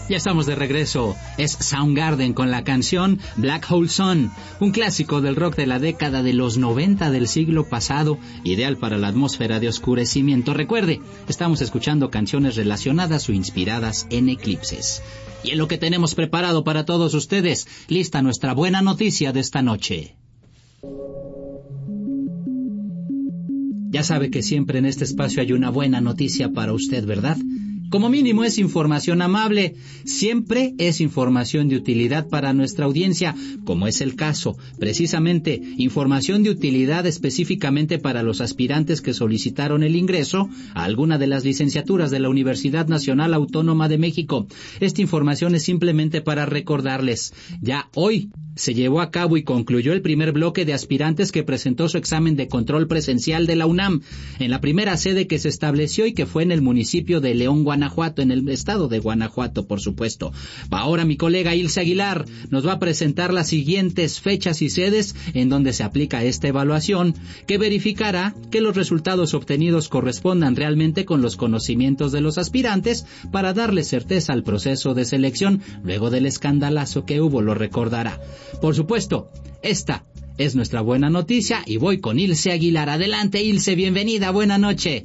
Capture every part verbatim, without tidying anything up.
Ya estamos de regreso. Es Soundgarden con la canción Black Hole Sun, un clásico del rock de la década de los noventa del siglo pasado, ideal para la atmósfera de oscurecimiento. Recuerde, estamos escuchando canciones relacionadas o inspiradas en eclipses. Y en lo que tenemos preparado para todos ustedes, lista nuestra buena noticia de esta noche. Ya sabe que siempre en este espacio hay una buena noticia para usted, ¿verdad? Como mínimo es información amable, siempre es información de utilidad para nuestra audiencia, como es el caso, precisamente, información de utilidad específicamente para los aspirantes que solicitaron el ingreso a alguna de las licenciaturas de la Universidad Nacional Autónoma de México. Esta información es simplemente para recordarles, ya hoy se llevó a cabo y concluyó el primer bloque de aspirantes que presentó su examen de control presencial de la UNAM, en la primera sede que se estableció y que fue en el municipio de León, Guanajuato, en el estado de Guanajuato, por supuesto. Ahora mi colega Ilse Aguilar nos va a presentar las siguientes fechas y sedes en donde se aplica esta evaluación, que verificará que los resultados obtenidos correspondan realmente con los conocimientos de los aspirantes para darle certeza al proceso de selección luego del escandalazo que hubo, lo recordará. Por supuesto, esta es nuestra buena noticia y voy con Ilse Aguilar. Adelante, Ilse, bienvenida, buena noche.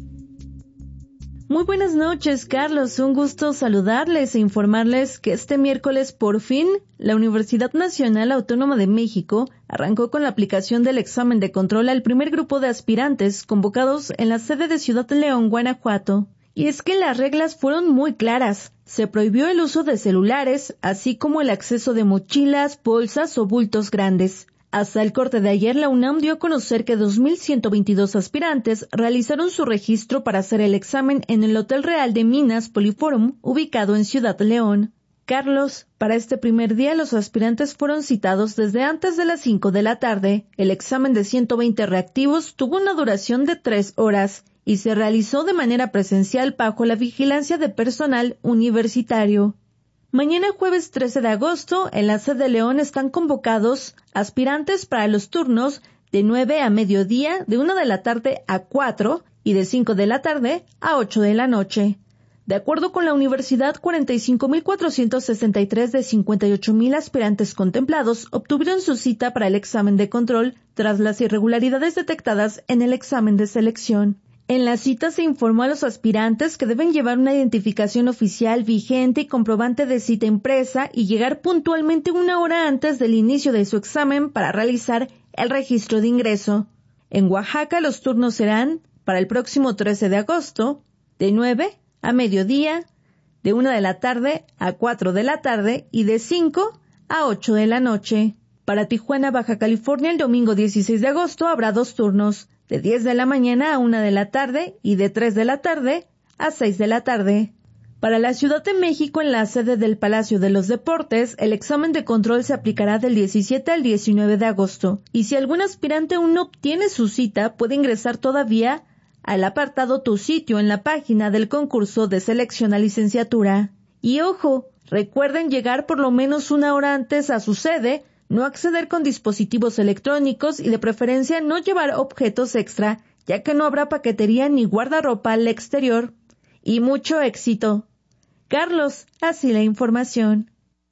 Muy buenas noches, Carlos. Un gusto saludarles e informarles que este miércoles, por fin, la Universidad Nacional Autónoma de México arrancó con la aplicación del examen de control al primer grupo de aspirantes convocados en la sede de Ciudad León, Guanajuato. Y es que las reglas fueron muy claras. Se prohibió el uso de celulares, así como el acceso de mochilas, bolsas o bultos grandes. Hasta el corte de ayer, la UNAM dio a conocer que dos mil ciento veintidós aspirantes realizaron su registro para hacer el examen en el Hotel Real de Minas Poliforum, ubicado en Ciudad León. Carlos, para este primer día los aspirantes fueron citados desde antes de las cinco de la tarde. El examen de ciento veinte reactivos tuvo una duración de tres horas y se realizó de manera presencial bajo la vigilancia de personal universitario. Mañana jueves trece de agosto, en la sede de León están convocados aspirantes para los turnos de nueve a mediodía, de una de la tarde a cuatro y de cinco de la tarde a ocho de la noche. De acuerdo con la universidad, cuarenta y cinco mil cuatrocientos sesenta y tres de cincuenta y ocho mil aspirantes contemplados obtuvieron su cita para el examen de control tras las irregularidades detectadas en el examen de selección. En la cita se informó a los aspirantes que deben llevar una identificación oficial vigente y comprobante de cita impresa y llegar puntualmente una hora antes del inicio de su examen para realizar el registro de ingreso. En Oaxaca los turnos serán para el próximo trece de agosto, de nueve a mediodía, de una de la tarde a cuatro de la tarde y de cinco a ocho de la noche. Para Tijuana, Baja California, el domingo dieciséis de agosto habrá dos turnos, de diez de la mañana a una de la tarde y de tres de la tarde a seis de la tarde. Para la Ciudad de México, en la sede del Palacio de los Deportes, el examen de control se aplicará del diecisiete al diecinueve de agosto, y si algún aspirante aún no obtiene su cita, puede ingresar todavía al apartado Tu Sitio en la página del concurso de selección a licenciatura. Y ojo, recuerden llegar por lo menos una hora antes a su sede, no acceder con dispositivos electrónicos y de preferencia no llevar objetos extra, ya que no habrá paquetería ni guardarropa al exterior. Y mucho éxito. Carlos, así la información.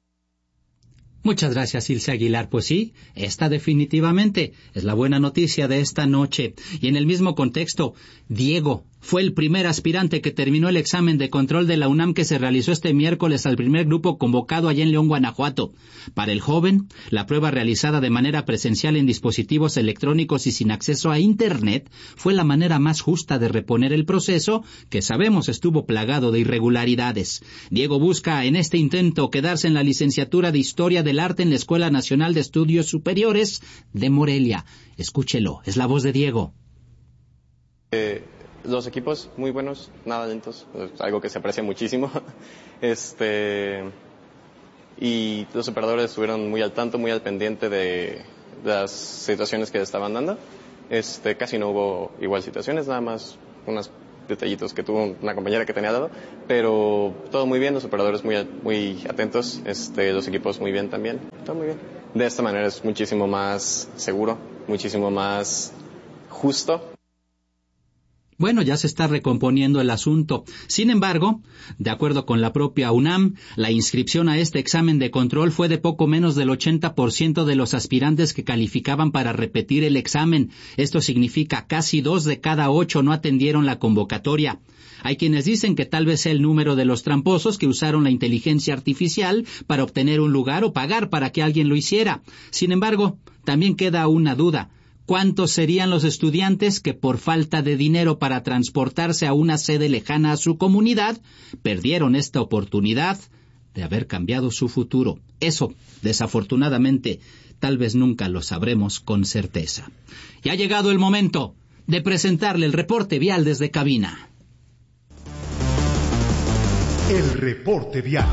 Muchas gracias, Ilse Aguilar. Pues sí, esta definitivamente es la buena noticia de esta noche. Y en el mismo contexto, Diego fue el primer aspirante que terminó el examen de control de la UNAM que se realizó este miércoles al primer grupo convocado allá en León, Guanajuato. Para el joven, la prueba realizada de manera presencial en dispositivos electrónicos y sin acceso a Internet fue la manera más justa de reponer el proceso, que sabemos estuvo plagado de irregularidades. Diego busca en este intento quedarse en la licenciatura de Historia del Arte en la Escuela Nacional de Estudios Superiores de Morelia. Escúchelo, es la voz de Diego. Eh... Los equipos muy buenos, nada lentos, es algo que se aprecia muchísimo. Este y los operadores estuvieron muy al tanto, muy al pendiente de, de las situaciones que estaban dando. Este casi no hubo igual situaciones, nada más unos detallitos que tuvo una compañera que tenía dado, pero todo muy bien, los operadores muy muy atentos, este los equipos muy bien también, todo muy bien. De esta manera es muchísimo más seguro, muchísimo más justo. Bueno, ya se está recomponiendo el asunto. Sin embargo, de acuerdo con la propia UNAM, la inscripción a este examen de control fue de poco menos del ochenta por ciento de los aspirantes que calificaban para repetir el examen. Esto significa casi dos de cada ocho no atendieron la convocatoria. Hay quienes dicen que tal vez sea el número de los tramposos que usaron la inteligencia artificial para obtener un lugar o pagar para que alguien lo hiciera. Sin embargo, también queda una duda. ¿Cuántos serían los estudiantes que por falta de dinero para transportarse a una sede lejana a su comunidad perdieron esta oportunidad de haber cambiado su futuro? Eso, desafortunadamente, tal vez nunca lo sabremos con certeza. Y ha llegado el momento de presentarle el reporte vial desde cabina. El reporte vial.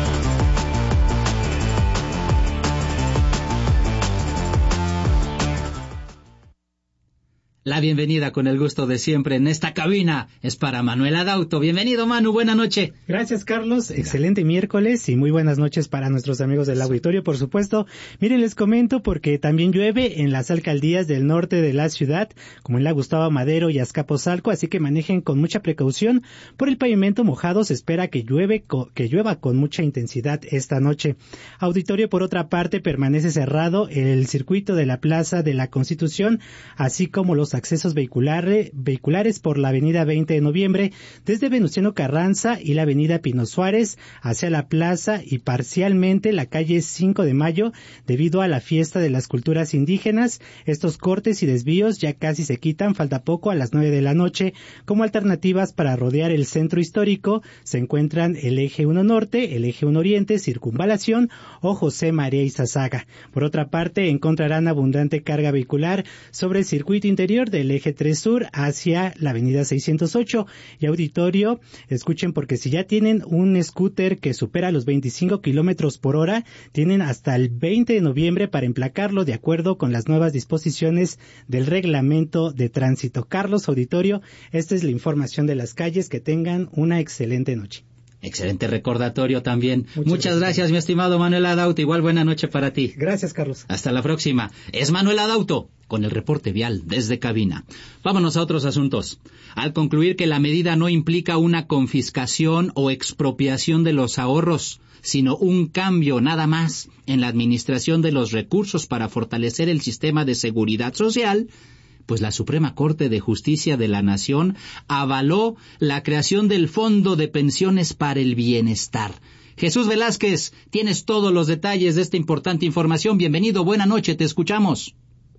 La bienvenida con el gusto de siempre en esta cabina es para Manuel Adauto. Bienvenido, Manu, buena noche. Gracias, Carlos. Excelente miércoles y muy buenas noches para nuestros amigos del auditorio, por supuesto. Miren, les comento porque también llueve en las alcaldías del norte de la ciudad, como en la Gustavo Madero y Azcapotzalco, así que manejen con mucha precaución. Por el pavimento mojado se espera que llueve, que llueva con mucha intensidad esta noche. Auditorio, por otra parte, permanece cerrado el circuito de la Plaza de la Constitución, así como los accesos vehiculares, vehiculares por la avenida veinte de noviembre, desde Venustiano Carranza y la avenida Pino Suárez hacia la plaza y parcialmente la calle cinco de mayo debido a la fiesta de las culturas indígenas. Estos cortes y desvíos ya casi se quitan, falta poco a las nueve de la noche. Como alternativas para rodear el centro histórico se encuentran el eje uno norte, el eje uno oriente, circunvalación o José María Izazaga. Por otra parte, encontrarán abundante carga vehicular sobre el circuito interior del eje tres sur hacia la avenida seiscientos ocho. Y auditorio, escuchen, porque si ya tienen un scooter que supera los veinticinco kilómetros por hora, tienen hasta el veinte de noviembre para emplacarlo de acuerdo con las nuevas disposiciones del reglamento de tránsito. Carlos, auditorio, esta es la información de las calles. Que tengan una excelente noche. Excelente recordatorio también. Muchas, Muchas gracias, gracias, mi estimado Manuel Adauto. Igual buena noche para ti. Gracias, Carlos. Hasta la próxima. Es Manuel Adauto con el reporte vial desde cabina. Vámonos a otros asuntos. Al concluir que la medida no implica una confiscación o expropiación de los ahorros, sino un cambio nada más en la administración de los recursos para fortalecer el sistema de seguridad social, pues la Suprema Corte de Justicia de la Nación avaló la creación del Fondo de Pensiones para el Bienestar. Jesús Velázquez, tienes todos los detalles de esta importante información. Bienvenido, buena noche, te escuchamos.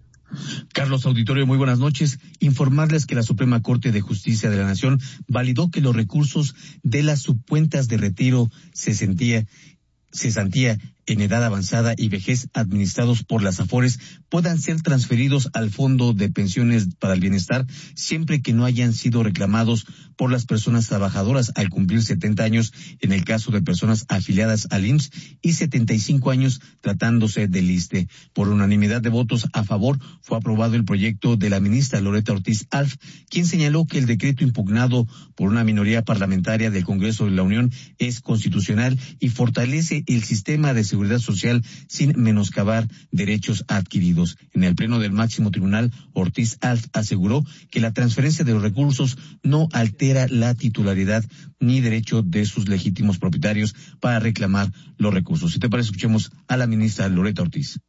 Carlos, auditorio, muy buenas noches. Informarles que la Suprema Corte de Justicia de la Nación validó que los recursos de las subcuentas de retiro, cesantía, cesantía en edad avanzada y vejez administrados por las AFORES puedan ser transferidos al Fondo de Pensiones para el Bienestar siempre que no hayan sido reclamados por las personas trabajadoras al cumplir setenta años en el caso de personas afiliadas al I M S S y setenta y cinco años tratándose del ISSSTE. Por unanimidad de votos a favor fue aprobado el proyecto de la ministra Loretta Ortiz Alf, quien señaló que el decreto impugnado por una minoría parlamentaria del Congreso de la Unión es constitucional y fortalece el sistema de seguridad Seguridad Social sin menoscabar derechos adquiridos. En el pleno del máximo tribunal, Ortiz Alf aseguró que la transferencia de los recursos no altera la titularidad ni derecho de sus legítimos propietarios para reclamar los recursos. Si te parece, escuchemos a la ministra Loretta Ortiz.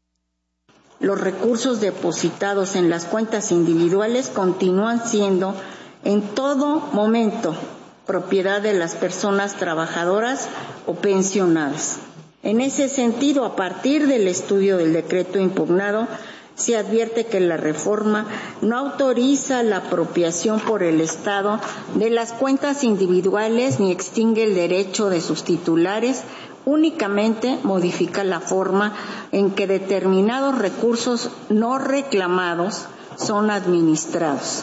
Los recursos depositados en las cuentas individuales continúan siendo en todo momento propiedad de las personas trabajadoras o pensionadas. En ese sentido, a partir del estudio del decreto impugnado, se advierte que la reforma no autoriza la apropiación por el Estado de las cuentas individuales ni extingue el derecho de sus titulares, únicamente modifica la forma en que determinados recursos no reclamados son administrados.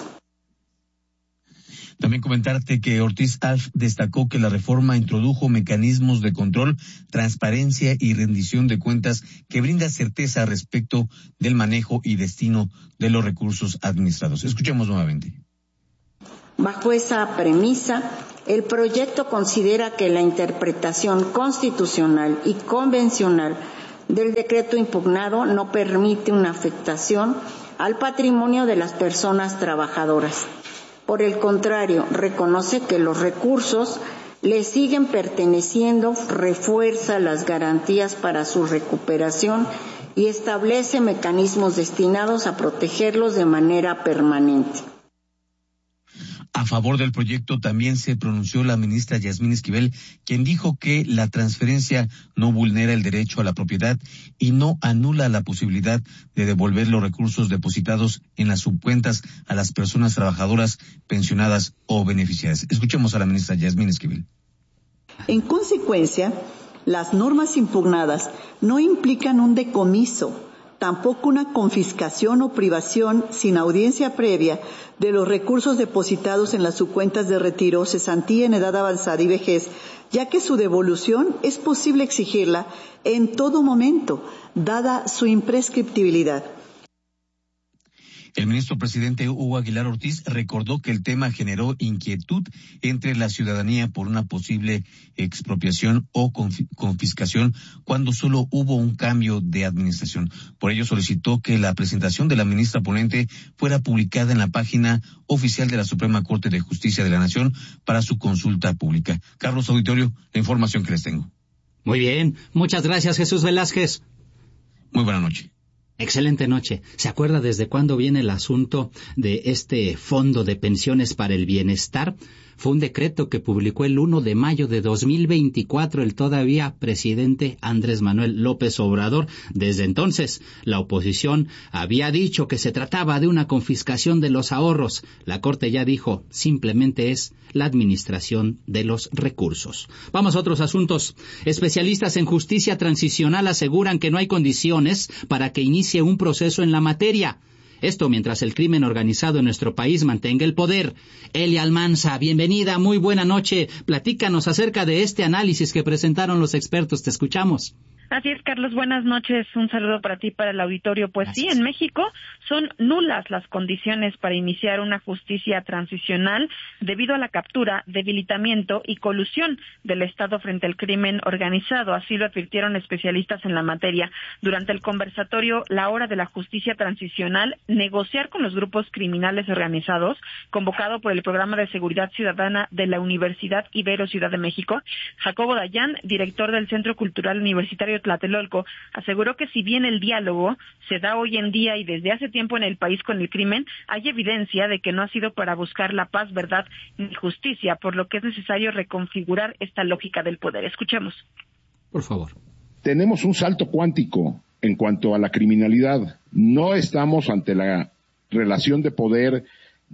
También comentarte que Ortiz Alf destacó que la reforma introdujo mecanismos de control, transparencia y rendición de cuentas que brinda certeza respecto del manejo y destino de los recursos administrados. Escuchemos nuevamente. Bajo esa premisa, el proyecto considera que la interpretación constitucional y convencional del decreto impugnado no permite una afectación al patrimonio de las personas trabajadoras. Por el contrario, reconoce que los recursos le siguen perteneciendo, refuerza las garantías para su recuperación y establece mecanismos destinados a protegerlos de manera permanente. A favor del proyecto también se pronunció la ministra Yasmín Esquivel, quien dijo que la transferencia no vulnera el derecho a la propiedad y no anula la posibilidad de devolver los recursos depositados en las subcuentas a las personas trabajadoras, pensionadas o beneficiadas. Escuchemos a la ministra Yasmín Esquivel. En consecuencia, las normas impugnadas no implican un decomiso, tampoco una confiscación o privación sin audiencia previa de los recursos depositados en las subcuentas de retiro, cesantía en edad avanzada y vejez, ya que su devolución es posible exigirla en todo momento, dada su imprescriptibilidad. El ministro presidente Hugo Aguilar Ortiz recordó que el tema generó inquietud entre la ciudadanía por una posible expropiación o confiscación cuando solo hubo un cambio de administración. Por ello solicitó que la presentación de la ministra ponente fuera publicada en la página oficial de la Suprema Corte de Justicia de la Nación para su consulta pública. Carlos Auditorio, la información que les tengo. Muy bien, muchas gracias, Jesús Velázquez. Muy buena noche. Excelente noche. ¿Se acuerda desde cuándo viene el asunto de este Fondo de Pensiones para el Bienestar? Fue un decreto que publicó el primero de mayo de dos mil veinticuatro el todavía presidente Andrés Manuel López Obrador. Desde entonces, la oposición había dicho que se trataba de una confiscación de los ahorros. La Corte ya dijo, simplemente es la administración de los recursos. Vamos a otros asuntos. Especialistas en justicia transicional aseguran que no hay condiciones para que inicie un proceso en la materia. Esto mientras el crimen organizado en nuestro país mantenga el poder. Elia Almanza, bienvenida, muy buena noche. Platícanos acerca de este análisis que presentaron los expertos. Te escuchamos. Así es, Carlos, buenas noches. Un saludo para ti, para el auditorio. Pues Gracias. Sí, en México son nulas las condiciones para iniciar una justicia transicional debido a la captura, debilitamiento y colusión del Estado frente al crimen organizado. Así lo advirtieron especialistas en la materia. Durante el conversatorio La Hora de la Justicia Transicional, negociar con los grupos criminales organizados, convocado por el Programa de Seguridad Ciudadana de la Universidad Ibero Ciudad de México, Jacobo Dayan, director del Centro Cultural Universitario Tlatelolco, aseguró que si bien el diálogo se da hoy en día y desde hace tiempo en el país con el crimen, hay evidencia de que no ha sido para buscar la paz, verdad ni justicia, por lo que es necesario reconfigurar esta lógica del poder. Escuchemos. Por favor. Tenemos un salto cuántico en cuanto a la criminalidad. No estamos ante la relación de poder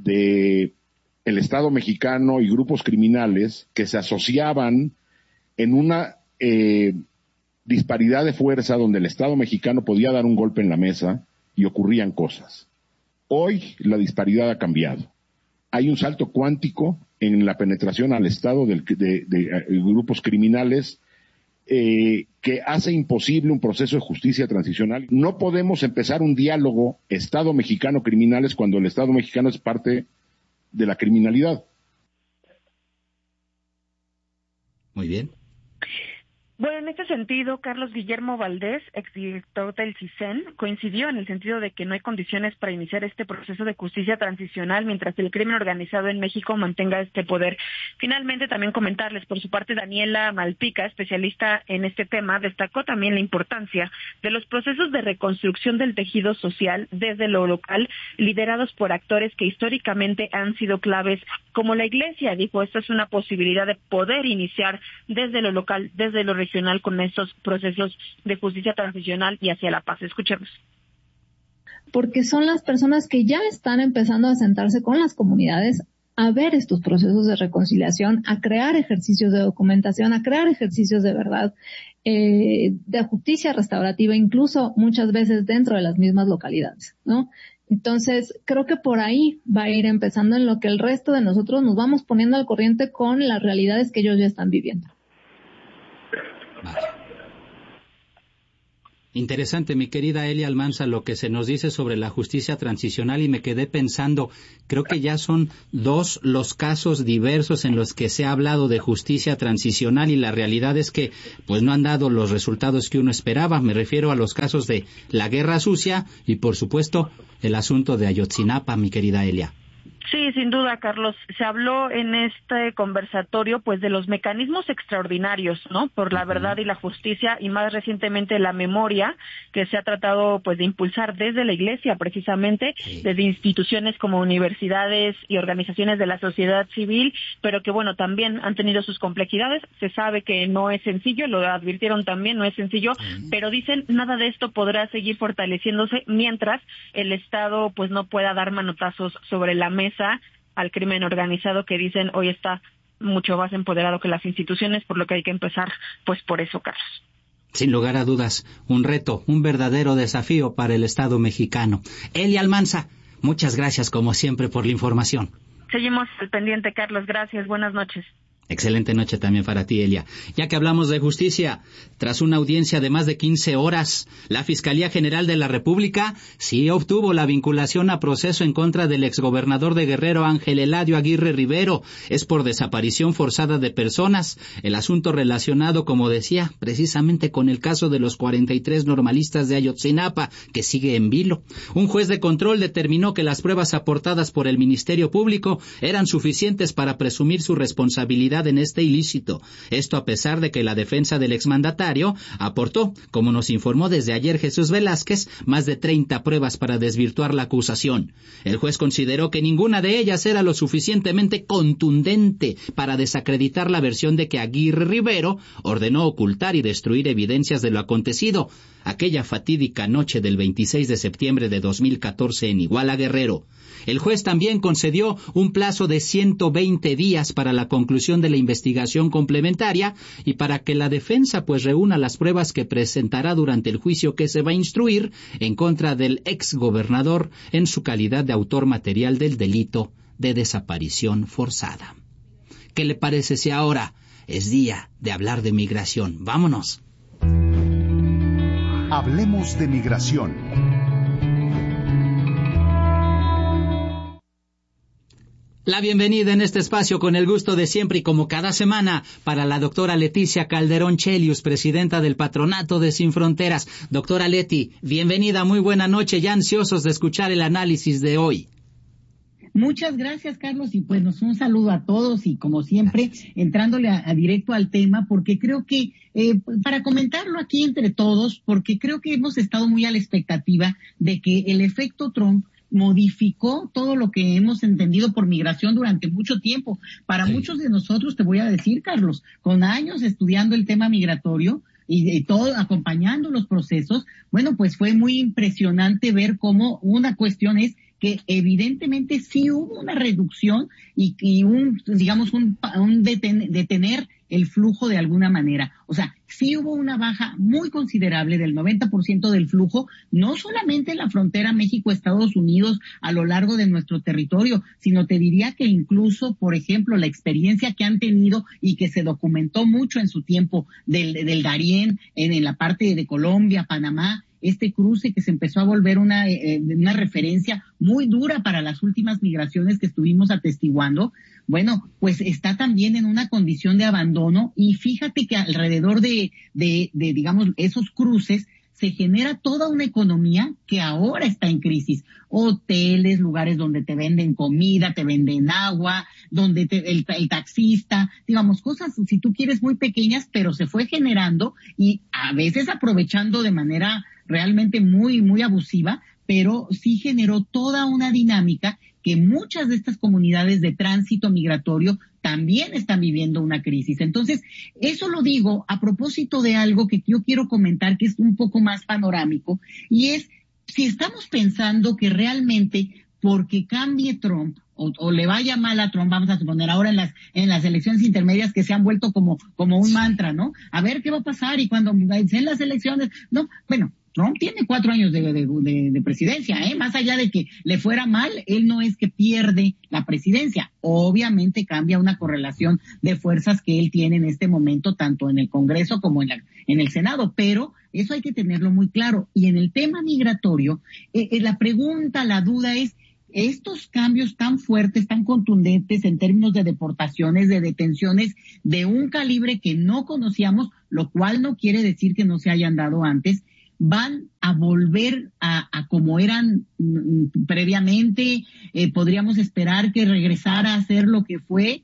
de el Estado mexicano y grupos criminales que se asociaban en una eh, disparidad de fuerza donde el Estado mexicano podía dar un golpe en la mesa y ocurrían cosas. Hoy la disparidad ha cambiado. Hay un salto cuántico en la penetración al Estado de, de, de, de grupos criminales eh, que hace imposible un proceso de justicia transicional. No podemos empezar un diálogo Estado mexicano-criminales cuando el Estado mexicano es parte de la criminalidad. Muy bien. Bueno, en este sentido, Carlos Guillermo Valdés, exdirector del CISEN, coincidió en el sentido de que no hay condiciones para iniciar este proceso de justicia transicional mientras el crimen organizado en México mantenga este poder. Finalmente, también comentarles, por su parte, Daniela Malpica, especialista en este tema, destacó también la importancia de los procesos de reconstrucción del tejido social desde lo local, liderados por actores que históricamente han sido claves, como la Iglesia. Dijo, esta es una posibilidad de poder iniciar desde lo local, desde lo regional, con estos procesos de justicia transicional y hacia la paz. Escuchemos. Porque son las personas que ya están empezando a sentarse con las comunidades a ver estos procesos de reconciliación, a crear ejercicios de documentación, a crear ejercicios de verdad, eh, de justicia restaurativa, incluso muchas veces dentro de las mismas localidades, ¿no? Entonces, creo que por ahí va a ir empezando en lo que el resto de nosotros nos vamos poniendo al corriente con las realidades que ellos ya están viviendo. Vale. Interesante, mi querida Elia Almanza, lo que se nos dice sobre la justicia transicional, y me quedé pensando, creo que ya son dos los casos diversos en los que se ha hablado de justicia transicional y la realidad es que pues no han dado los resultados que uno esperaba. Me refiero a los casos de la Guerra Sucia y por supuesto el asunto de Ayotzinapa, mi querida Elia. Sí, sin duda, Carlos. Se habló en este conversatorio, pues, de los mecanismos extraordinarios, ¿no? Por la verdad y la justicia, y más recientemente la memoria, que se ha tratado, pues, de impulsar desde la Iglesia, precisamente, sí. desde instituciones como universidades y organizaciones de la sociedad civil, pero que, bueno, también han tenido sus complejidades. Se sabe que no es sencillo, lo advirtieron también, no es sencillo, sí. pero dicen, nada de esto podrá seguir fortaleciéndose mientras el Estado, pues, no pueda dar manotazos sobre la mesa al crimen organizado, que dicen hoy está mucho más empoderado que las instituciones, por lo que hay que empezar pues por eso, Carlos. Sin lugar a dudas, un reto, un verdadero desafío para el Estado mexicano. Elia Almanza, muchas gracias como siempre por la información. Seguimos al pendiente, Carlos, gracias, buenas noches. Excelente noche también para ti, Elia. Ya que hablamos de justicia, tras una audiencia de más de quince horas, la Fiscalía General de la República sí obtuvo la vinculación a proceso en contra del exgobernador de Guerrero, Ángel Eladio Aguirre Rivero. Es por desaparición forzada de personas. El asunto relacionado, como decía, precisamente con el caso de los cuarenta y tres normalistas de Ayotzinapa, que sigue en vilo. Un juez de control determinó que las pruebas aportadas por el Ministerio Público eran suficientes para presumir su responsabilidad en este ilícito. Esto a pesar de que la defensa del exmandatario aportó, como nos informó desde ayer Jesús Velázquez, más de treinta pruebas para desvirtuar la acusación. El juez consideró que ninguna de ellas era lo suficientemente contundente para desacreditar la versión de que Aguirre Rivero ordenó ocultar y destruir evidencias de lo acontecido aquella fatídica noche del veintiséis de septiembre de dos mil catorce en Iguala, Guerrero. El juez también concedió un plazo de ciento veinte días para la conclusión de la investigación complementaria y para que la defensa pues reúna las pruebas que presentará durante el juicio que se va a instruir en contra del exgobernador en su calidad de autor material del delito de desaparición forzada. ¿Qué le parece si ahora es día de hablar de migración? Vámonos. Hablemos de migración. La bienvenida en este espacio con el gusto de siempre y como cada semana para la doctora Leticia Calderón Chelius, presidenta del Patronato de Sin Fronteras. Doctora Leti, bienvenida, muy buena noche, ya ansiosos de escuchar el análisis de hoy. Muchas gracias, Carlos, y pues un saludo a todos y como siempre, gracias. entrándole a, a directo al tema, porque creo que, eh, para comentarlo aquí entre todos, porque creo que hemos estado muy a la expectativa de que el efecto Trump modificó todo lo que hemos entendido por migración durante mucho tiempo. Para sí. muchos de nosotros, te voy a decir, Carlos, con años estudiando el tema migratorio y, y todo, acompañando los procesos, bueno, pues fue muy impresionante ver cómo una cuestión es que evidentemente sí hubo una reducción y, y un, digamos, un, un deten, detener el flujo de alguna manera. O sea, sí hubo una baja muy considerable del noventa por ciento del flujo, no solamente en la frontera México-Estados Unidos a lo largo de nuestro territorio, sino te diría que incluso, por ejemplo, la experiencia que han tenido y que se documentó mucho en su tiempo del, del Darién, en, en la parte de Colombia, Panamá, este cruce que se empezó a volver una, eh, una referencia muy dura para las últimas migraciones que estuvimos atestiguando, bueno, pues está también en una condición de abandono y fíjate que alrededor de, de, de digamos, esos cruces se genera toda una economía que ahora está en crisis. Hoteles, lugares donde te venden comida, te venden agua, donde te, el, el taxista, digamos, cosas, si tú quieres, muy pequeñas, pero se fue generando y a veces aprovechando de manera realmente muy, muy abusiva, pero sí generó toda una dinámica que muchas de estas comunidades de tránsito migratorio también están viviendo una crisis. Entonces, eso lo digo a propósito de algo que yo quiero comentar que es un poco más panorámico, y es si estamos pensando que realmente porque cambie Trump o, o le vaya mal a Trump, vamos a suponer ahora en las en las elecciones intermedias que se han vuelto como como un mantra, ¿no? A ver qué va a pasar y cuando sean las elecciones, no, bueno, Trump tiene cuatro años de, de, de, de presidencia, ¿eh? Más allá de que le fuera mal, él no es que pierde la presidencia. Obviamente cambia una correlación de fuerzas que él tiene en este momento, tanto en el Congreso como en, la, en el Senado, pero eso hay que tenerlo muy claro. Y en el tema migratorio, eh, eh, la pregunta, la duda es, estos cambios tan fuertes, tan contundentes en términos de deportaciones, de detenciones, de un calibre que no conocíamos, lo cual no quiere decir que no se hayan dado antes, van a volver a, a como eran mm, previamente, eh, podríamos esperar que regresara a ser lo que fue,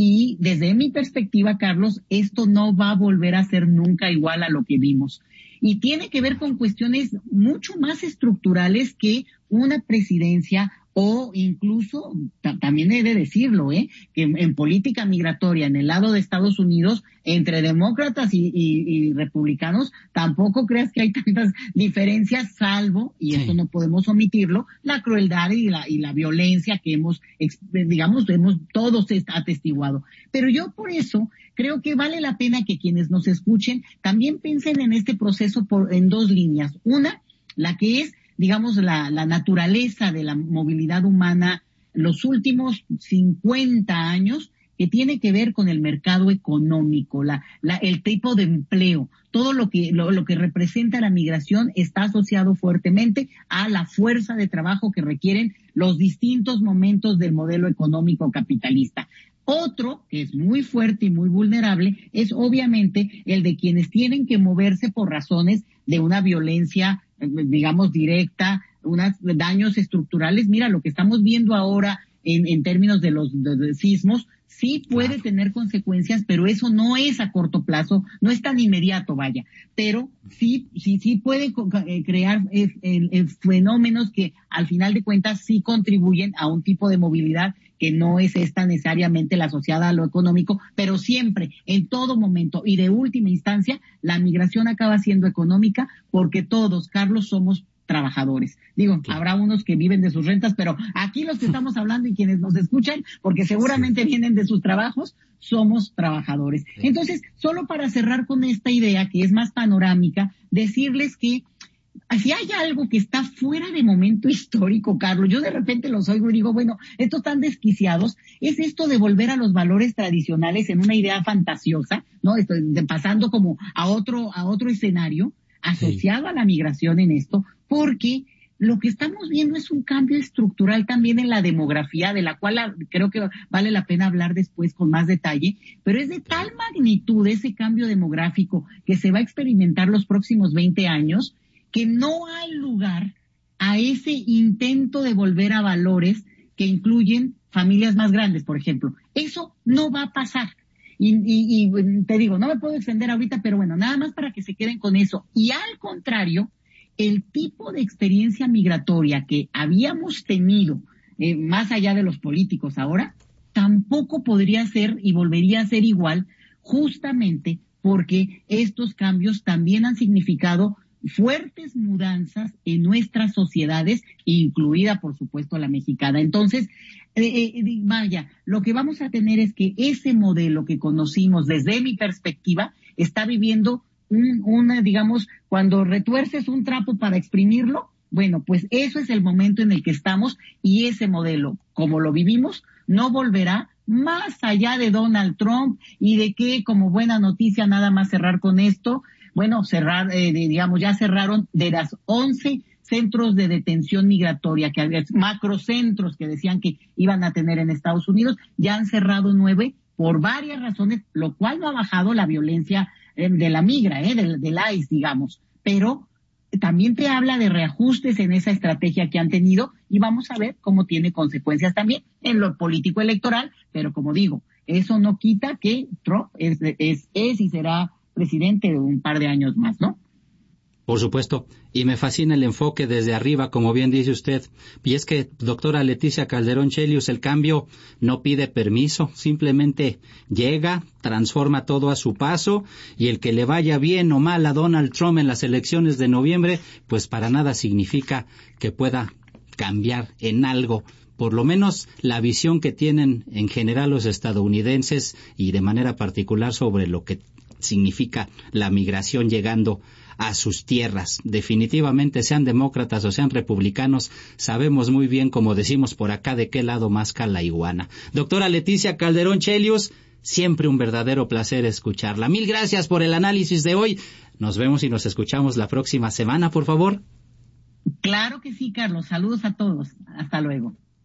y desde mi perspectiva, Carlos, esto no va a volver a ser nunca igual a lo que vimos. Y tiene que ver con cuestiones mucho más estructurales que una presidencia, o incluso, t- también he de decirlo, ¿eh? que en, en política migratoria, en el lado de Estados Unidos, entre demócratas y, y, y republicanos, tampoco creas que hay tantas diferencias, salvo, y sí. esto no podemos omitirlo, la crueldad y la, y la violencia que hemos, digamos, hemos todos atestiguado. Pero yo por eso creo que vale la pena que quienes nos escuchen también piensen en este proceso por, en dos líneas. Una, la que es, digamos, la, la naturaleza de la movilidad humana los últimos cincuenta años, que tiene que ver con el mercado económico, la, la, el tipo de empleo. Todo lo que, lo, lo que representa la migración está asociado fuertemente a la fuerza de trabajo que requieren los distintos momentos del modelo económico capitalista. Otro, que es muy fuerte y muy vulnerable, es obviamente el de quienes tienen que moverse por razones de una violencia, digamos, directa, unos daños estructurales. Mira, lo que estamos viendo ahora en, en términos de los de, de sismos, sí puede claro. tener consecuencias, pero eso no es a corto plazo, no es tan inmediato, vaya, pero sí, sí, sí puede crear eh, eh, fenómenos que al final de cuentas sí contribuyen a un tipo de movilidad que no es esta necesariamente la asociada a lo económico, pero siempre, en todo momento y de última instancia, la migración acaba siendo económica porque todos, Carlos, somos trabajadores. Digo, sí. habrá unos que viven de sus rentas, pero aquí los que estamos hablando y quienes nos escuchan, porque seguramente sí. vienen de sus trabajos, somos trabajadores. Sí. Entonces, solo para cerrar con esta idea que es más panorámica, decirles que si hay algo que está fuera de momento histórico, Carlos, yo de repente los oigo y digo, bueno, estos tan desquiciados, es esto de volver a los valores tradicionales en una idea fantasiosa, ¿no? Esto, de, pasando como a otro, a otro escenario asociado sí. a la migración en esto, porque lo que estamos viendo es un cambio estructural también en la demografía, de la cual creo que vale la pena hablar después con más detalle, pero es de tal magnitud ese cambio demográfico que se va a experimentar los próximos veinte años, que no hay lugar a ese intento de volver a valores que incluyen familias más grandes, por ejemplo. Eso no va a pasar. Y, y, y te digo, no me puedo extender ahorita, pero bueno, nada más para que se queden con eso. Y al contrario, el tipo de experiencia migratoria que habíamos tenido, eh, más allá de los políticos ahora, tampoco podría ser y volvería a ser igual, justamente porque estos cambios también han significado fuertes mudanzas en nuestras sociedades, incluida, por supuesto, la mexicana. Entonces, eh, eh, vaya, lo que vamos a tener es que ese modelo que conocimos desde mi perspectiva está viviendo un, una, digamos, cuando retuerces un trapo para exprimirlo, bueno, pues eso es el momento en el que estamos, y ese modelo, como lo vivimos, no volverá más allá de Donald Trump y de que, como buena noticia, nada más cerrar con esto, bueno, cerrar, eh, digamos, ya cerraron de las once centros de detención migratoria, que había macrocentros que decían que iban a tener en Estados Unidos, ya han cerrado nueve por varias razones, lo cual no ha bajado la violencia eh, de la migra, eh, del, del I C E, digamos, pero también te habla de reajustes en esa estrategia que han tenido, y vamos a ver cómo tiene consecuencias también en lo político electoral, pero como digo, eso no quita que Trump es, es, es y será presidente de un par de años más, ¿no? Por supuesto, y me fascina el enfoque desde arriba, como bien dice usted. Y es que, doctora Leticia Calderón Chelius, el cambio no pide permiso, simplemente llega, transforma todo a su paso, y el que le vaya bien o mal a Donald Trump en las elecciones de noviembre, pues para nada significa que pueda cambiar en algo, por lo menos la visión que tienen en general los estadounidenses, y de manera particular sobre lo que significa la migración llegando a sus tierras. Definitivamente, sean demócratas o sean republicanos, sabemos muy bien, como decimos por acá, de qué lado masca la iguana. Doctora Leticia Calderón Chelius, siempre un verdadero placer escucharla. Mil gracias por el análisis de hoy. Nos vemos y nos escuchamos la próxima semana, por favor. Claro que sí, Carlos. Saludos a todos. Hasta luego.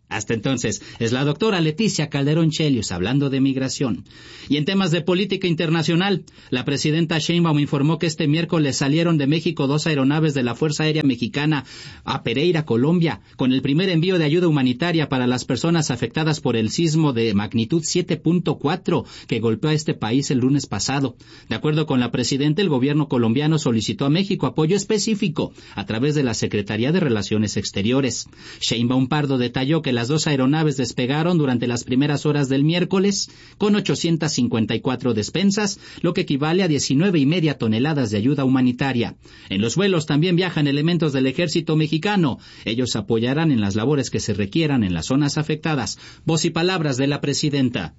Hasta entonces, es la doctora Leticia Calderón Chelios hablando de migración. Y en temas de política internacional, la presidenta Sheinbaum informó que este miércoles salieron de México dos aeronaves de la Fuerza Aérea Mexicana a Pereira, Colombia, con el primer envío de ayuda humanitaria para las personas afectadas por el sismo de magnitud siete punto cuatro que golpeó a este país el lunes pasado. De acuerdo con la presidenta, el gobierno colombiano solicitó a México apoyo específico a través de la Secretaría de Relaciones Exteriores. Sheinbaum Pardo detalló que la Las dos aeronaves despegaron durante las primeras horas del miércoles con ochocientas cincuenta y cuatro despensas, lo que equivale a diecinueve y media toneladas de ayuda humanitaria. En los vuelos también viajan elementos del ejército mexicano. Ellos apoyarán en las labores que se requieran en las zonas afectadas. Voz y palabras de la presidenta.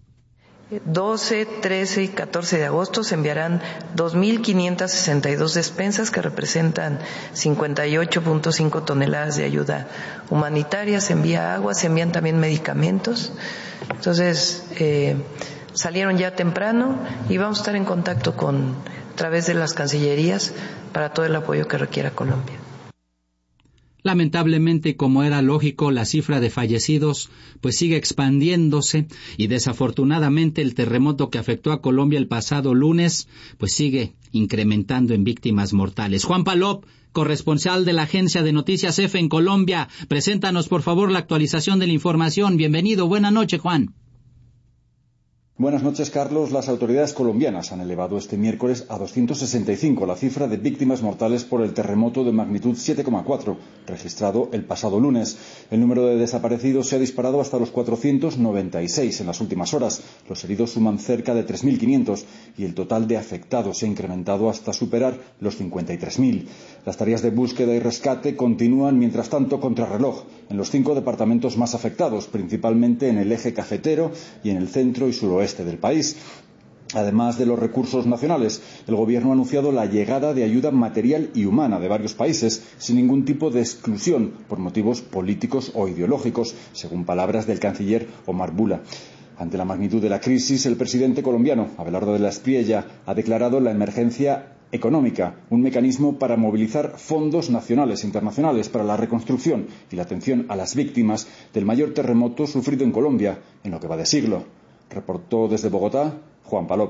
doce, trece y catorce de agosto se enviarán dos mil quinientas sesenta y dos despensas que representan cincuenta y ocho punto cinco toneladas de ayuda humanitaria. Se envía agua, se envían también medicamentos. Entonces, eh, salieron ya temprano y vamos a estar en contacto con, a través de las cancillerías para todo el apoyo que requiera Colombia. Lamentablemente, como era lógico, la cifra de fallecidos pues sigue expandiéndose y desafortunadamente el terremoto que afectó a Colombia el pasado lunes pues sigue incrementando en víctimas mortales. Juan Palop, corresponsal de la agencia de noticias F en Colombia, preséntanos por favor la actualización de la información. Bienvenido, buena noche, Juan. Buenas noches, Carlos. Las autoridades colombianas han elevado este miércoles a doscientos sesenta y cinco la cifra de víctimas mortales por el terremoto de magnitud siete coma cuatro, registrado el pasado lunes. El número de desaparecidos se ha disparado hasta los cuatrocientos noventa y seis en las últimas horas. Los heridos suman cerca de tres mil quinientos y el total de afectados se ha incrementado hasta superar los cincuenta y tres mil. Las tareas de búsqueda y rescate continúan, mientras tanto, contrarreloj en los cinco departamentos más afectados, principalmente en el eje cafetero y en el centro y suroeste del país. Además de los recursos nacionales, el Gobierno ha anunciado la llegada de ayuda material y humana de varios países, sin ningún tipo de exclusión por motivos políticos o ideológicos, según palabras del canciller Omar Bula. Ante la magnitud de la crisis, el presidente colombiano, Abelardo de la Espriella, ha declarado la emergencia económica, un mecanismo para movilizar fondos nacionales e internacionales para la reconstrucción y la atención a las víctimas del mayor terremoto sufrido en Colombia en lo que va de siglo. Reportó desde Bogotá, Juan Palop.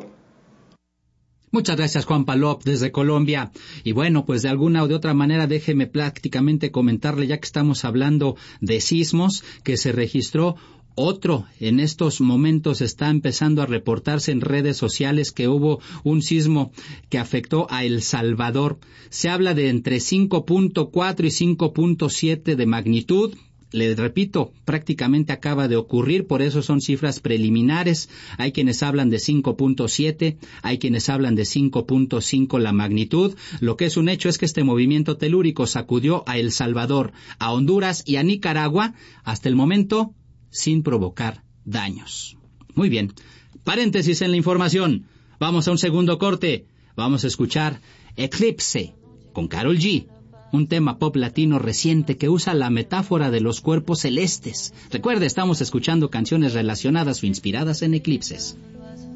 Muchas gracias, Juan Palop, desde Colombia. Y bueno, pues de alguna o de otra manera déjeme prácticamente comentarle, ya que estamos hablando de sismos, que se registró otro. En estos momentos está empezando a reportarse en redes sociales que hubo un sismo que afectó a El Salvador. Se habla de entre cinco punto cuatro y cinco punto siete de magnitud. Le repito, prácticamente acaba de ocurrir, por eso son cifras preliminares. Hay quienes hablan de cinco punto siete, hay quienes hablan de cinco punto cinco la magnitud. Lo que es un hecho es que este movimiento telúrico sacudió a El Salvador, a Honduras y a Nicaragua, hasta el momento sin provocar daños. Muy bien, paréntesis en la información. Vamos a un segundo corte. Vamos a escuchar Eclipse con Karol G, un tema pop latino reciente que usa la metáfora de los cuerpos celestes. Recuerde, estamos escuchando canciones relacionadas o inspiradas en eclipses.